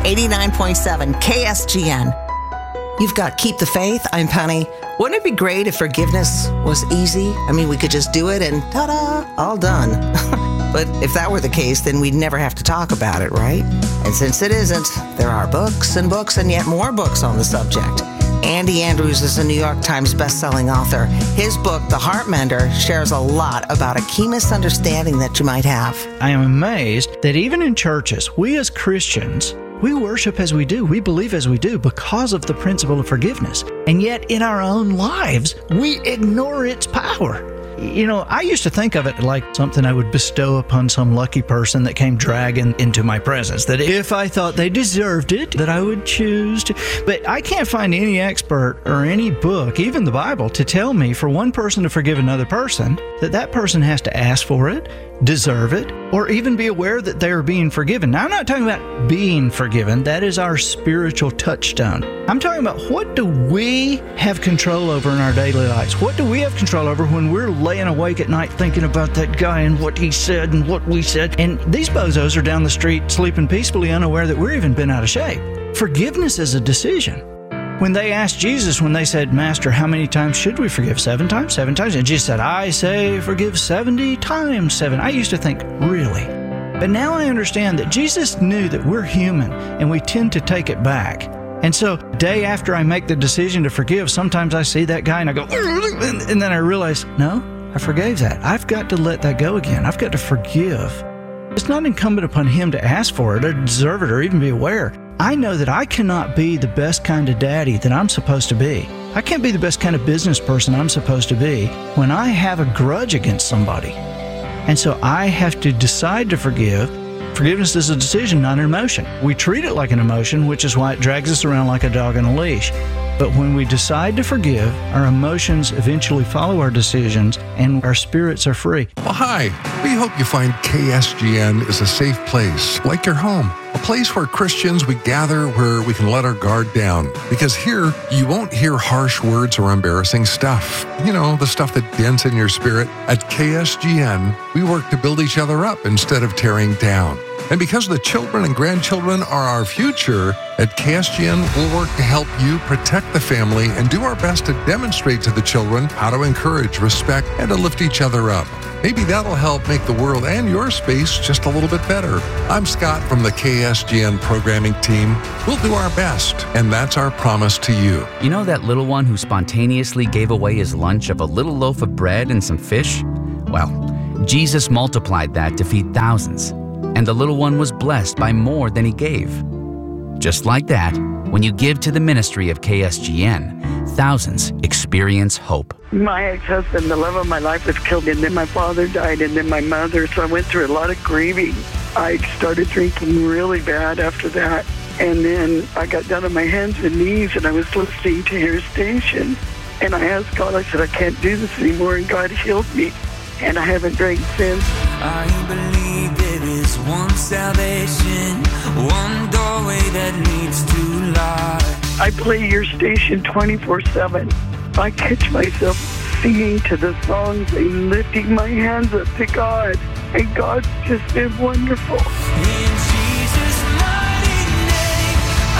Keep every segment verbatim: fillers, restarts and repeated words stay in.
eighty-nine point seven K S G N. You've got Keep the Faith. I'm Penny. Wouldn't it be great if forgiveness was easy? I mean, we could just do it and ta-da, all done. But if that were the case, then we'd never have to talk about it, right? And since it isn't, there are books and books and yet more books on the subject. Andy Andrews is a New York Times bestselling author. His book, The Heart Mender, shares a lot about a key misunderstanding that you might have. I am amazed that even in churches, we as Christians, we worship as we do, we believe as we do because of the principle of forgiveness. And yet in our own lives, we ignore its power. You know, I used to think of it like something I would bestow upon some lucky person that came dragging into my presence, that if I thought they deserved it, that I would choose to. But I can't find any expert or any book, even the Bible, to tell me for one person to forgive another person, that that person has to ask for it, deserve it, or even be aware that they are being forgiven. Now, I'm not talking about being forgiven. That is our spiritual touchstone. I'm talking about what do we have control over in our daily lives? What do we have control over when we're laying awake at night thinking about that guy and what he said and what we said? And these bozos are down the street sleeping peacefully, unaware that we're even been out of shape. Forgiveness is a decision. When they asked Jesus, when they said, Master, how many times should we forgive? Seven times? Seven times? And Jesus said, I say forgive seventy times seven. I used to think, really? But now I understand that Jesus knew that we're human and we tend to take it back. And so day after I make the decision to forgive, sometimes I see that guy and I go, and then I realize, no, I forgave that. I've got to let that go again. I've got to forgive. It's not incumbent upon him to ask for it or deserve it or even be aware. I know that I cannot be the best kind of daddy that I'm supposed to be. I can't be the best kind of business person I'm supposed to be when I have a grudge against somebody. And so I have to decide to forgive. Forgiveness is a decision, not an emotion. We treat it like an emotion, which is why it drags us around like a dog on a leash. But when we decide to forgive, our emotions eventually follow our decisions and our spirits are free. Well, hi. We hope you find K S G N is a safe place, like your home. A place where Christians, we gather where we can let our guard down. Because here, you won't hear harsh words or embarrassing stuff. You know, the stuff that dents in your spirit. At K S G N, we work to build each other up instead of tearing down. And because the children and grandchildren are our future, at K S G N, we'll work to help you protect the family and do our best to demonstrate to the children how to encourage, respect, and to lift each other up. Maybe that'll help make the world and your space just a little bit better. I'm Scott from the K S G N programming team. We'll do our best, and that's our promise to you. You know that little one who spontaneously gave away his lunch of a little loaf of bread and some fish? Well, Jesus multiplied that to feed thousands, and the little one was blessed by more than he gave. Just like that, when you give to the ministry of K S G N, thousands experience hope. My ex-husband, the love of my life, was killed, and then my father died, and then my mother, so I went through a lot of grieving. I started drinking really bad after that, and then I got down on my hands and knees, and I was listening to your station, and I asked God, I said, I can't do this anymore, and God healed me, and I haven't drank since. I believe there is one salvation, one doorway that leads to life. I play your station twenty-four seven. I catch myself singing to the songs and lifting my hands up to God. And God's just been wonderful. In Jesus' mighty name,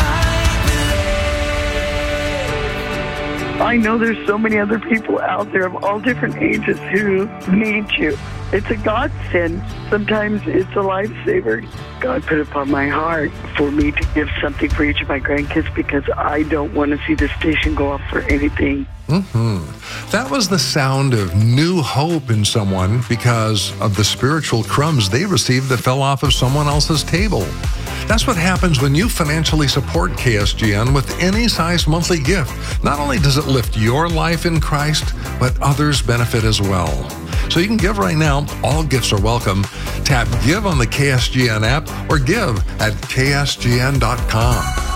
I believe. I know there's so many other people out there of all different ages who need you. It's a godsend. Sometimes it's a lifesaver. God put it upon my heart for me to give something for each of my grandkids because I don't want to see the station go off for anything. Mm-hmm. That was the sound of new hope in someone because of the spiritual crumbs they received that fell off of someone else's table. That's what happens when you financially support K S G N with any size monthly gift. Not only does it lift your life in Christ, but others benefit as well. So you can give right now. All gifts are welcome. Tap Give on the K S G N app or give at K S G N dot com.